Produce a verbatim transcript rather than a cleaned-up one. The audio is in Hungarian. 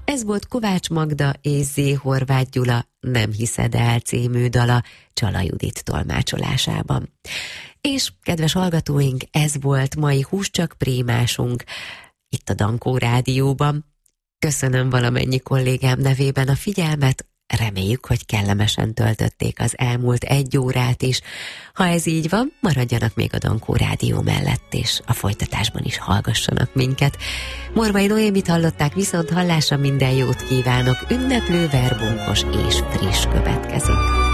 Ez volt Kovács Magda és Zé Horváth Gyula Nem hiszed el című dala Csala Judit tolmácsolásában. És kedves hallgatóink, ez volt mai Húscsak Prémásunk itt a Dankó Rádióban. Köszönöm valamennyi kollégám nevében a figyelmet, reméljük, hogy kellemesen töltötték az elmúlt egy órát is. Ha ez így van, maradjanak még a Dankó Rádió mellett, és a folytatásban is hallgassanak minket. Morvai Noémit hallották, viszont hallásra minden jót kívánok, ünneplő, verbunkos és friss következik.